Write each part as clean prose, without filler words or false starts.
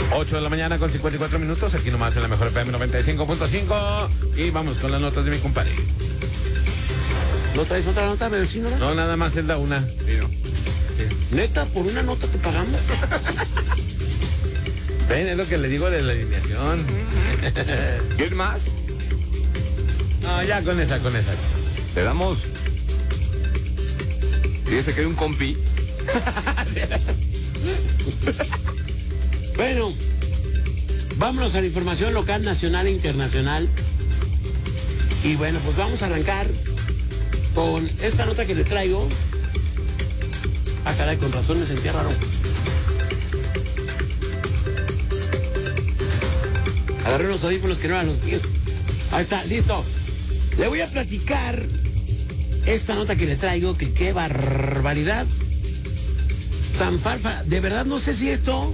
8 de la mañana con 54 minutos, aquí nomás en la mejor FM 95.5. Y vamos con las notas de mi compadre. ¿No traes otra nota, vecino? No, nada más es la una. Sí, no. Sí. Neta, por una nota te pagamos. Ven, es lo que le digo de la alineación. ¿Quién más? No, ya con esa. Le damos. Fíjese que hay un compi. Bueno, vámonos a la información local, nacional e internacional. Y bueno, pues vamos a arrancar con esta nota que le traigo. Ah, caray, con razón me sentía raro. Agarré unos audífonos que no eran los míos. Ahí está, listo. Le voy a platicar esta nota que le traigo, que qué barbaridad. Tan farfa. De verdad no sé si esto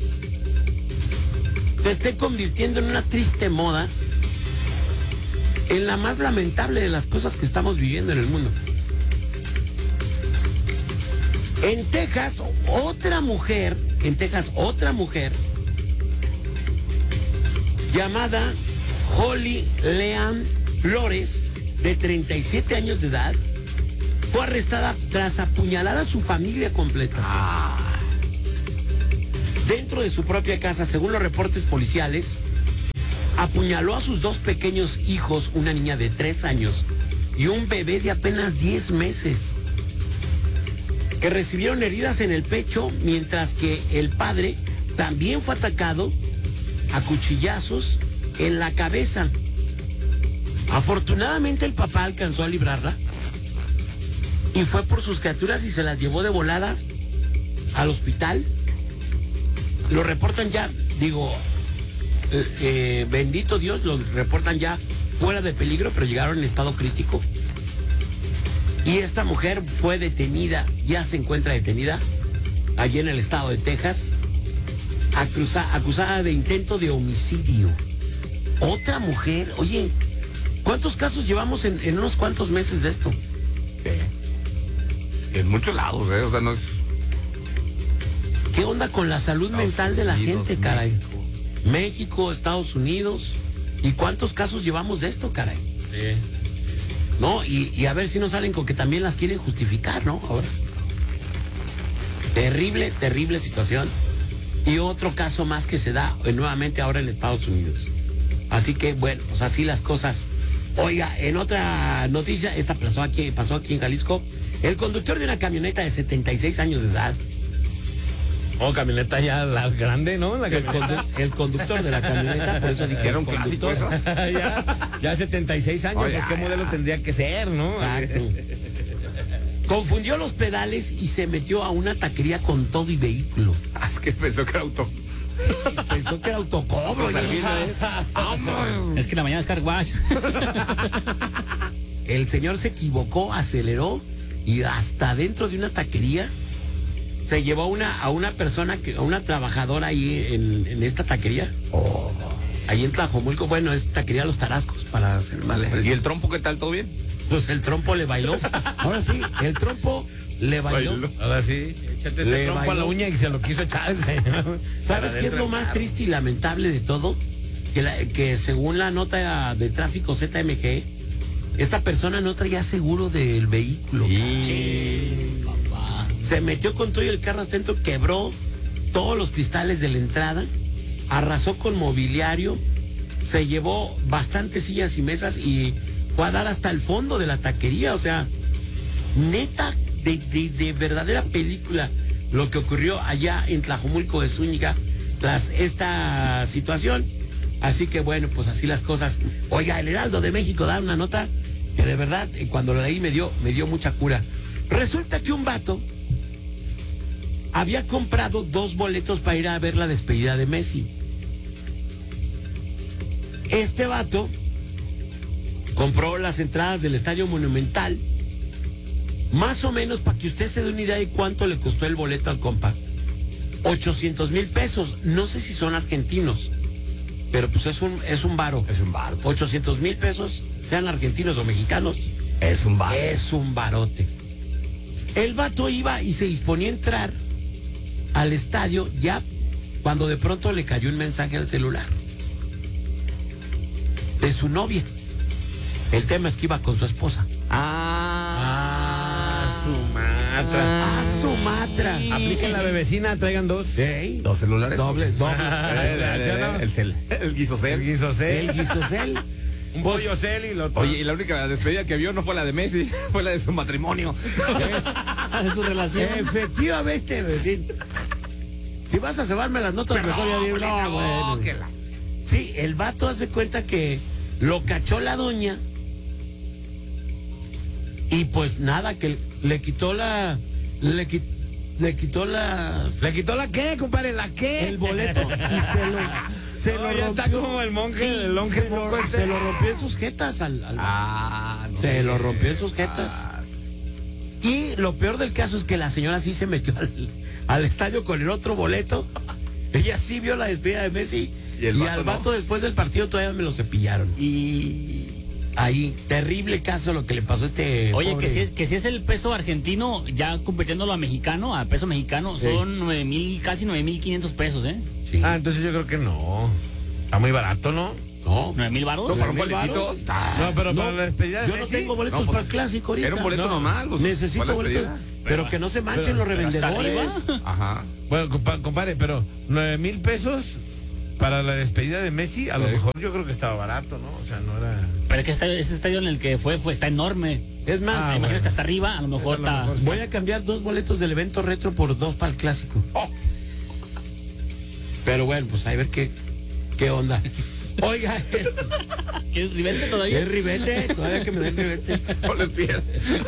se esté convirtiendo en una triste moda, en la más lamentable de las cosas que estamos viviendo en el mundo. En Texas, otra mujer llamada Holly Leanne Flores, de 37 años de edad, fue arrestada tras apuñalar a su familia completa. Dentro de su propia casa, según los reportes policiales, apuñaló a sus dos pequeños hijos, una niña de 3 años y un bebé de apenas 10 meses, que recibieron heridas en el pecho, mientras que el padre también fue atacado a cuchillazos en la cabeza. Afortunadamente el papá alcanzó a librarla y fue por sus criaturas y se las llevó de volada al hospital. Lo reportan ya, bendito Dios, lo reportan ya fuera de peligro, pero llegaron en estado crítico. Y esta mujer fue detenida, ya se encuentra detenida, allí en el estado de Texas, acusada de intento de homicidio. Otra mujer, oye, ¿cuántos casos llevamos en unos cuantos meses de esto? En muchos lados, o sea, no es... ¿Qué onda con la salud mental de la gente, caray? México, Estados Unidos. ¿Y cuántos casos llevamos de esto, caray? Sí. No, y a ver si no salen con que también las quieren justificar, ¿no? Ahora. Terrible situación. Y otro caso más que se da nuevamente ahora en Estados Unidos. Así que, bueno, pues así las cosas. Oiga, en otra noticia, esta pasó aquí en Jalisco. El conductor de una camioneta de 76 años de edad. Oh, camioneta ya la grande, ¿no? El conductor de la camioneta, por eso dije, ¿Era un clásico eso? ya 76 años, Oye, pues qué modelo tendría que ser, ¿no? Exacto. Confundió los pedales y se metió a una taquería con todo y vehículo. Es que pensó que era Pensó que era autocobro. Es que la mañana es car wash. El señor se equivocó, aceleró y hasta dentro de una taquería se llevó a una persona, a una trabajadora ahí en esta taquería. Ahí en Tlajomulco, bueno, es taquería Los Tarascos, para ser más preciso. ¿Y el trompo qué tal? ¿Todo bien? Pues el trompo le bailó. Ahora sí, el trompo le bailó. Ahora sí, échate Le este trompo a la bailó. uña y se lo quiso echar el señor. ¿Sabes qué es lo más triste y lamentable de todo? Que según la nota de tráfico ZMG, esta persona no traía seguro del vehículo. Se metió con todo y el carro atento, quebró todos los cristales de la entrada, arrasó con mobiliario, se llevó bastantes sillas y mesas y fue a dar hasta el fondo de la taquería. O sea, neta, de verdadera película lo que ocurrió allá en Tlajomulco de Zúñiga tras esta situación. Así que bueno, pues así las cosas. Oiga, el Heraldo de México da una nota que de verdad, cuando la leí me dio mucha cura. Resulta que un vato había comprado 2 boletos para ir a ver la despedida de Messi. Este vato compró las entradas del Estadio Monumental, más o menos, para que usted se dé una idea de cuánto le costó el boleto al compa. 800,000 pesos. No sé si son argentinos, pero pues es un varo. Es un bar. 800,000 pesos, sean argentinos o mexicanos. Es un bar. Es un barote. El vato iba y se disponía a entrar al estadio ya cuando de pronto le cayó un mensaje al celular de su novia. El tema es que iba con su esposa. Sumatra. Apliquen la bebecina, traigan dos. ¿Sí? ¿Dos celulares? Doble. El guisocel. El guisocel. El guisocel. Un pollo cel y lo otro. Oye, y la única despedida que vio no fue la de Messi, fue la de su matrimonio. De su relación. Efectivamente, vecino. Si vas a cebarme las notas, mejor ya digo, no, bueno. Sí, el vato hace cuenta que lo cachó la doña y pues nada, que le quitó la... ¿Le quitó la qué, compadre? ¿La qué? el boleto y se lo ya rompió. está como el monje, el longe moco este. Se lo rompió en sus jetas al No se lo rompió en sus jetas. Y lo peor del caso es que la señora sí se metió al estadio con el otro boleto. Ella sí vio la despedida de Messi. Y el vato al no. vato después del partido todavía me lo cepillaron. Y ahí, terrible caso lo que le pasó a este Oye, pobre. que si es el peso argentino, ya convirtiéndolo a mexicano, a peso mexicano, son 9,000, casi 9,500 pesos, ¿eh? Sí. Entonces yo creo que no. Está muy barato, ¿no? No. 9,000 varos. No, para un 9,000 boletito. varos. No, pero para la despedida de Yo no Messi. tengo boletos No, pues, para el clásico ahorita. Era un boleto No. normal. pues, Necesito para la boletos. despedida. Pero que no se manchen los pero hasta revendedores. arriba. Ajá. Bueno, compadre, pero 9,000 pesos para la despedida de Messi, a lo mejor yo creo que estaba barato, ¿no? O sea, no era... Pero es que ese estadio en el que fue está enorme. Es más, Me imagino que hasta arriba, a lo mejor Eso a lo está. mejor sí. voy a cambiar 2 boletos del evento retro por 2 para el clásico. Pero bueno, pues a ver qué onda. Oiga, ¿Qué es ribete todavía? ¿es ribete? Todavía que me den ribete. No les pierdas.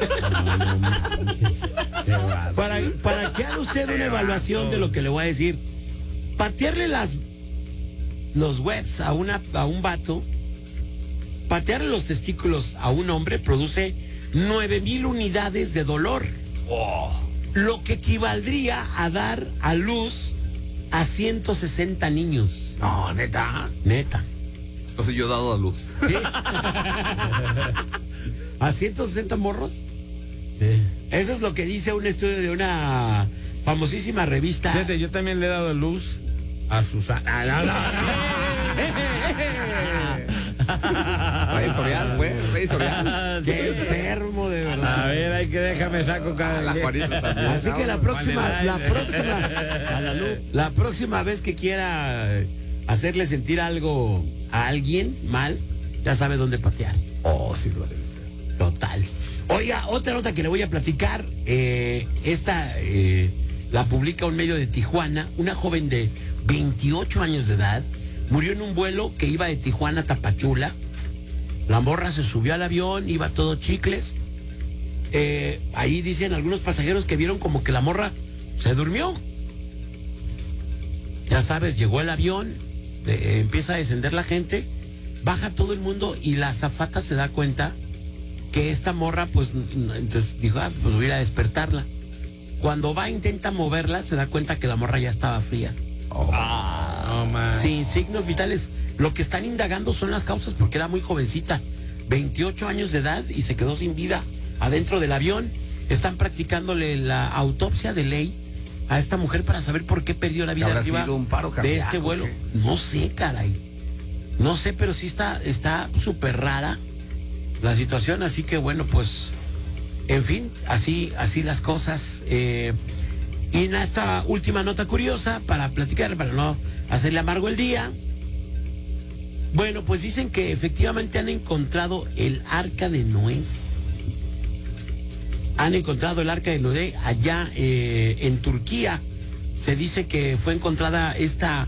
Para que haga usted una evaluación de lo que le voy a decir. Patearle los webs a un vato, patearle los testículos a un hombre produce 9,000 unidades de dolor. Lo que equivaldría a dar a luz a 160 niños. No, neta. Neta. Entonces yo he dado a luz. ¿Sí? ¿A 160 morros? Eso es lo que dice un estudio de una famosísima revista. Fíjate, yo también le he dado luz a Susana. Trae historial, güey. Trae historial. Qué enfermo, de verdad. A ver, hay que déjame saco cada La Juanita también. Así que la próxima vez que quiera hacerle sentir algo a alguien mal, ya sabe dónde patear. Oh, sí, lo haré. Total. Oiga, otra nota que le voy a platicar, la publica un medio de Tijuana. Una joven de 28 años de edad murió en un vuelo que iba de Tijuana a Tapachula. La morra se subió al avión, iba todo chicles. Ahí dicen algunos pasajeros que vieron como que la morra se durmió. Ya sabes, llegó el avión, empieza a descender la gente, baja todo el mundo y la azafata se da cuenta que esta morra, pues, entonces dijo, pues voy a ir a despertarla. Cuando va, intenta moverla, se da cuenta que la morra ya estaba fría. No, man. Sin signos vitales. Lo que están indagando son las causas porque era muy jovencita, 28 años de edad y se quedó sin vida adentro del avión. Están practicándole la autopsia de ley a esta mujer para saber por qué perdió la vida ¿Habrá arriba sido un paro de cardíaco, este vuelo. qué? No sé, caray. No sé, pero sí está súper rara la situación, así que bueno, pues, en fin, así las cosas. Y en esta última nota curiosa, para platicar, para no hacerle amargo el día. Bueno, pues dicen que efectivamente han encontrado el arca de Noé. Han encontrado el arca de Noé allá en Turquía. Se dice que fue encontrada esta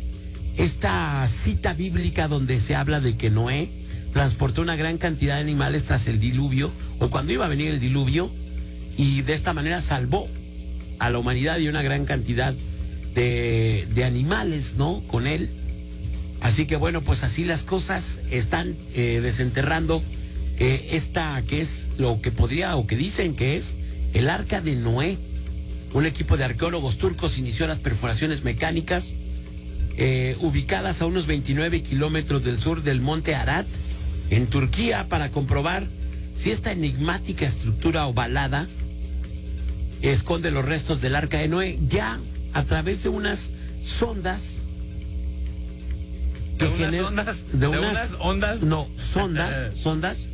cita bíblica donde se habla de que Noé transportó una gran cantidad de animales tras el diluvio, o cuando iba a venir el diluvio, y de esta manera salvó a la humanidad y una gran cantidad de animales, ¿no? Con él. Así que bueno, pues así las cosas están desenterrando esta que es lo que podría o que dicen que es el arca de Noé. Un equipo de arqueólogos turcos inició las perforaciones mecánicas ubicadas a unos 29 kilómetros del sur del monte Arat, en Turquía, para comprobar si esta enigmática estructura ovalada esconde los restos del arca de Noé. Ya a través de unas sondas. ¿De que unas gener- ondas? de ¿De unas unas ondas? No, sondas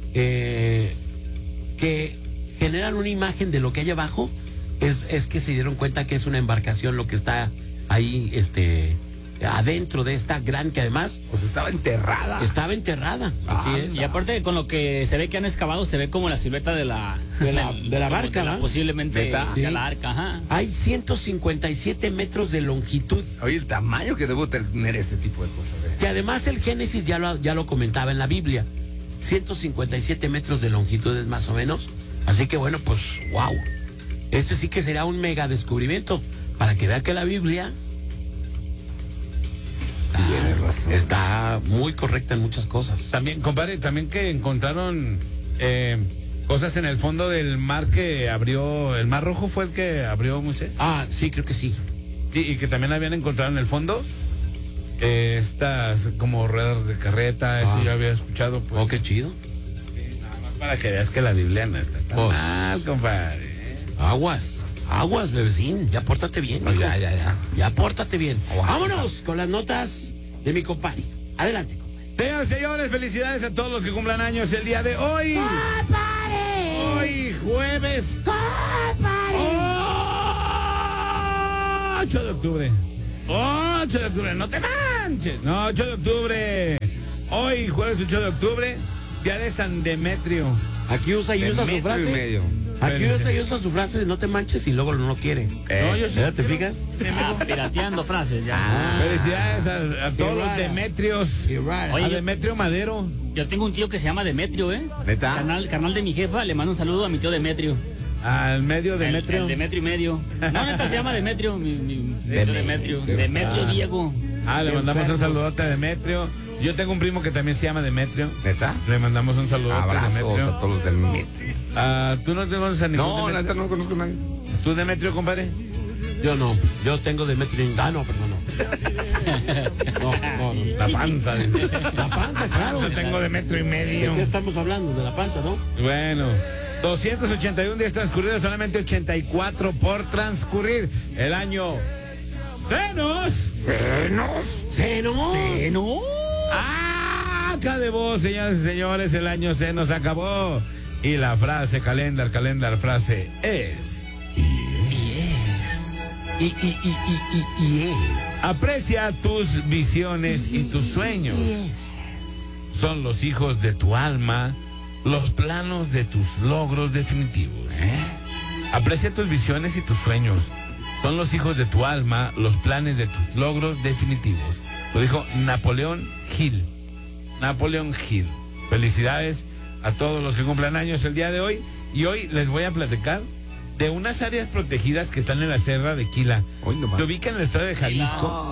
que generan una imagen de lo que hay abajo. Es que se dieron cuenta que es una embarcación lo que está ahí, adentro de esta gran, que además Pues estaba enterrada. estaba enterrada. Así es. Y aparte, con lo que se ve que han excavado, se ve como la silueta de la De la barca, ¿verdad? posiblemente ¿Neta? sea Sí. la arca, ajá. Hay 157 metros de longitud. Oye, el tamaño que debo tener este tipo de cosas. Que además el Génesis ya lo comentaba en la Biblia. 157 metros de longitud es más o menos. Así que bueno, pues wow. Este sí que será un mega descubrimiento. Para que vea que la Biblia Tienes razón. está muy correcta en muchas cosas. También, compadre, también que encontraron cosas en el fondo del mar que abrió, el Mar Rojo fue el que abrió Moisés. Ah, sí, creo que sí. Y que también habían encontrado en el fondo estas como ruedas de carreta, eso yo había escuchado. Pues, Oh, qué chido. nada más para que veas que la Biblia no está tan Pues. mal, compadre. Aguas, bebecín. Ya pórtate bien. No, mijo. ya. Ya pórtate bien. Aguanta. Vámonos con las notas de mi compadre. Adelante, compadre. Señoras y señores, felicidades a todos los que cumplan años el día de hoy. Hoy, jueves. 8 de octubre. 8 de octubre, no te manches. No, 8 de octubre. Hoy, jueves 8 de octubre, día de San Demetrio. Aquí usa y usa su Metro y frase. medio. Aquí usa y usa su frase de no te manches y luego no quiere. No, yo sí. ¿Ya te fijas? Ah, pirateando frases ya. Felicidades a todos los rara. Demetrios. Oye, A Demetrio Madero. Yo tengo un tío que se llama Demetrio, ¿eh? ¿Neta? Carnal de mi jefa, le mando un saludo a mi tío Demetrio. Al medio El Demetrio. Demetrio y medio. No, neta se llama Demetrio, mi tío Demetrio. Demetrio Diego. Le mandamos un saludote a Demetrio. Yo tengo un primo que también se llama Demetrio. ¿Neta? Le mandamos un saludote a Abrazos Demetrio. a todos los del Metro. ¿Tú no te conoces a ningún No, la Demetrio? neta no conozco a nadie. ¿Tú Demetrio, compadre? Yo no. Yo tengo Demetrio. Ah, no, perdón, no. No. La panza. dice. La panza, claro. Yo tengo Demetrio y ¿De medio. qué estamos hablando? De la panza, ¿no? Bueno, 281 días transcurridos, solamente 84 por transcurrir. El año ¡Senos! ¿Seno? Acá de vos, señoras y señores, el año se nos acabó. Y la frase calendar, frase es: Y es. aprecia tus visiones y tus sueños. Son los hijos de tu alma, los planos de tus logros definitivos. Aprecia tus visiones y tus sueños. Son los hijos de tu alma, los planes de tus logros definitivos. Lo dijo Napoleón Hill. Napoleón Hill. Felicidades a todos los que cumplan años el día de hoy. Y hoy les voy a platicar de unas áreas protegidas que están en la Sierra de Quila. Hoy nomás. Se ubican en el estado de Jalisco.